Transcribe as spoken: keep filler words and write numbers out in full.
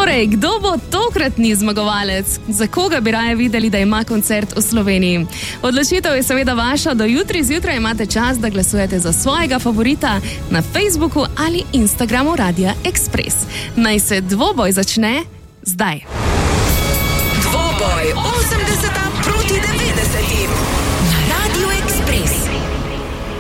Torej, kdo bo tokratni zmagovalec? Za koga bi raje videli, da ima koncert v Sloveniji? Odločitev je seveda vaša. Do jutri zjutraj imate čas, da glasujete za svojega favorita na Facebooku ali Instagramu Radia Express. Naj se dvoboj začne zdaj. Dvoboj osem